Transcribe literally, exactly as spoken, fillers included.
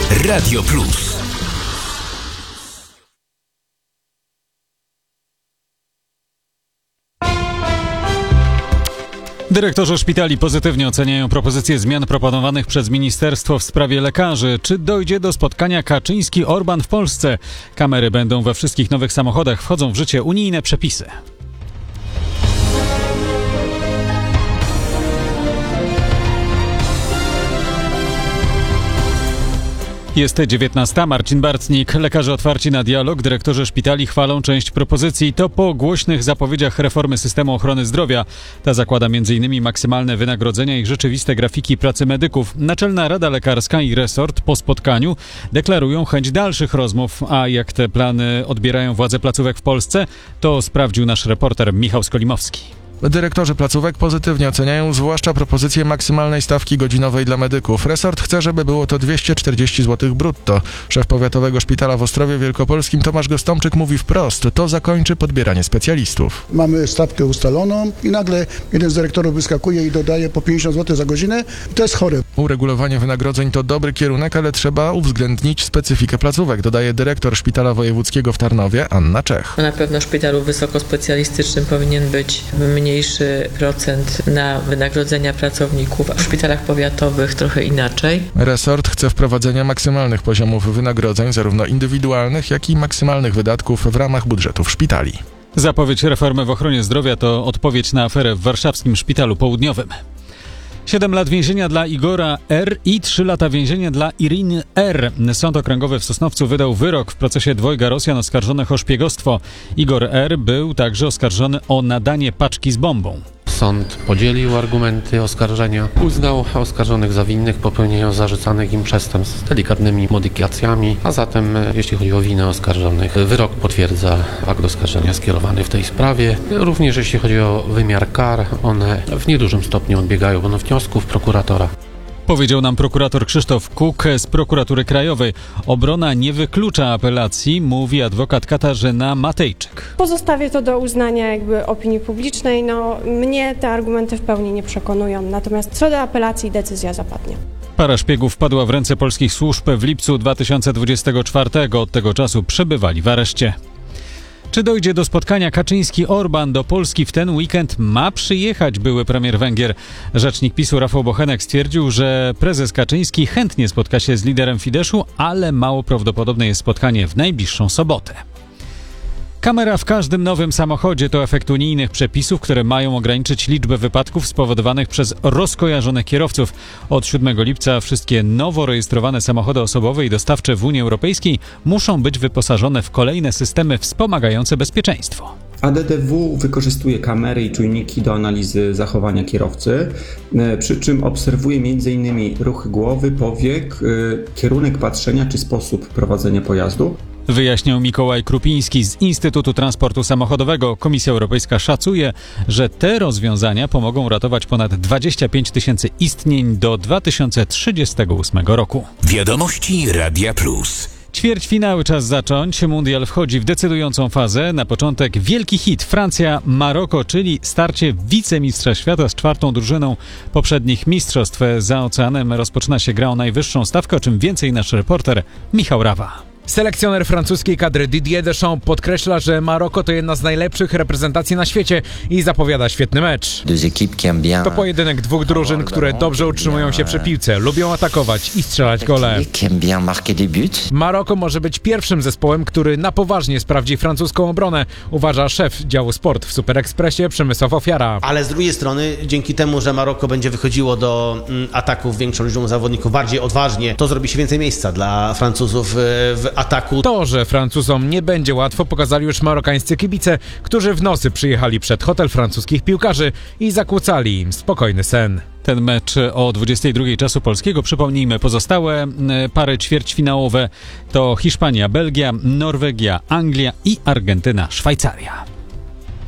Radio Plus. Dyrektorzy szpitali pozytywnie oceniają propozycje zmian proponowanych przez ministerstwo w sprawie lekarzy. Czy dojdzie do spotkania Kaczyński-Orban w Polsce? Kamery będą we wszystkich nowych samochodach. Wchodzą w życie unijne przepisy. Jest dziewiętnasta. Marcin Bartnik. Lekarze otwarci na dialog. Dyrektorzy szpitali chwalą część propozycji. To po głośnych zapowiedziach reformy systemu ochrony zdrowia. Ta zakłada między innymi maksymalne wynagrodzenia i rzeczywiste grafiki pracy medyków. Naczelna Rada Lekarska i resort po spotkaniu deklarują chęć dalszych rozmów. A jak te plany odbierają władze placówek w Polsce, to sprawdził nasz reporter Michał Skolimowski. Dyrektorzy placówek pozytywnie oceniają zwłaszcza propozycję maksymalnej stawki godzinowej dla medyków. Resort chce, żeby było to dwieście czterdzieści złotych brutto. Szef Powiatowego Szpitala w Ostrowie Wielkopolskim Tomasz Gostomczyk mówi wprost, to zakończy podbieranie specjalistów. Mamy stawkę ustaloną i nagle jeden z dyrektorów wyskakuje i dodaje po pięćdziesiąt złotych za godzinę. To jest chore. Uregulowanie wynagrodzeń to dobry kierunek, ale trzeba uwzględnić specyfikę placówek, dodaje dyrektor Szpitala Wojewódzkiego w Tarnowie Anna Czech. Na pewno w szpitalu wysokospecjalistycznym powinien być mniejszy procent na wynagrodzenia pracowników, a w szpitalach powiatowych trochę inaczej. Resort chce wprowadzenia maksymalnych poziomów wynagrodzeń, zarówno indywidualnych, jak i maksymalnych wydatków w ramach budżetów szpitali. Zapowiedź reformy w ochronie zdrowia to odpowiedź na aferę w warszawskim Szpitalu Południowym. Siedem lat więzienia dla Igora R. i trzy lata więzienia dla Iriny R. Sąd Okręgowy w Sosnowcu wydał wyrok w procesie dwojga Rosjan oskarżonych o szpiegostwo. Igor R. był także oskarżony o nadanie paczki z bombą. Sąd podzielił argumenty oskarżenia, uznał oskarżonych za winnych popełnienia zarzucanych im przestępstw z delikatnymi modyfikacjami, a zatem jeśli chodzi o winę oskarżonych, wyrok potwierdza akt oskarżenia skierowany w tej sprawie. Również jeśli chodzi o wymiar kar, one w niedużym stopniu odbiegają od wniosków prokuratora. Powiedział nam prokurator Krzysztof Kuk z Prokuratury Krajowej. Obrona nie wyklucza apelacji, mówi adwokat Katarzyna Matejczyk. Pozostawię to do uznania jakby opinii publicznej. No, mnie te argumenty w pełni nie przekonują, natomiast co do apelacji decyzja zapadnie. Para szpiegów wpadła w ręce polskich służb w lipcu dwa tysiące dwudziestego czwartego. Od tego czasu przebywali w areszcie. Czy dojdzie do spotkania Kaczyński-Orban? Do Polski w ten weekend ma przyjechać były premier Węgier. Rzecznik PiSu Rafał Bochenek stwierdził, że prezes Kaczyński chętnie spotka się z liderem Fideszu, ale mało prawdopodobne jest spotkanie w najbliższą sobotę. Kamera w każdym nowym samochodzie to efekt unijnych przepisów, które mają ograniczyć liczbę wypadków spowodowanych przez rozkojarzonych kierowców. Od siódmego lipca wszystkie nowo rejestrowane samochody osobowe i dostawcze w Unii Europejskiej muszą być wyposażone w kolejne systemy wspomagające bezpieczeństwo. A D D W wykorzystuje kamery i czujniki do analizy zachowania kierowcy, przy czym obserwuje między innymi ruchy głowy, powiek, kierunek patrzenia czy sposób prowadzenia pojazdu. Wyjaśniał Mikołaj Krupiński z Instytutu Transportu Samochodowego. Komisja Europejska szacuje, że te rozwiązania pomogą ratować ponad dwadzieścia pięć tysięcy istnień do dwa tysiące trzydziestego ósmego roku. Wiadomości Radia Plus. Ćwierćfinały czas zacząć. Mundial wchodzi w decydującą fazę. Na początek wielki hit Francja-Maroko, czyli starcie wicemistrza świata z czwartą drużyną poprzednich mistrzostw. Za oceanem rozpoczyna się gra o najwyższą stawkę, o czym więcej nasz reporter Michał Rawa. Selekcjoner francuskiej kadry Didier Deschamps podkreśla, że Maroko to jedna z najlepszych reprezentacji na świecie i zapowiada świetny mecz. To pojedynek dwóch drużyn, które dobrze utrzymują się przy piłce, lubią atakować i strzelać gole. Maroko może być pierwszym zespołem, który na poważnie sprawdzi francuską obronę, uważa szef działu sport w Super Expressie Przemysław Ofiara. Ale z drugiej strony, dzięki temu, że Maroko będzie wychodziło do mm, ataków większą liczbą zawodników bardziej odważnie, to zrobi się więcej miejsca dla Francuzów w ataku. To, że Francuzom nie będzie łatwo, pokazali już marokańscy kibice, którzy w nocy przyjechali przed hotel francuskich piłkarzy i zakłócali im spokojny sen. Ten mecz o dwudziestej drugiej czasu polskiego, przypomnijmy, pozostałe pary ćwierćfinałowe to Hiszpania, Belgia, Norwegia, Anglia i Argentyna, Szwajcaria.